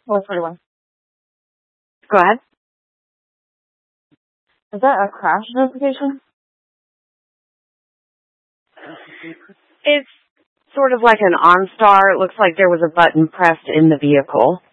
441. Go ahead. Is that a crash notification? It's sort of like an OnStar. It looks like there was a button pressed in the vehicle.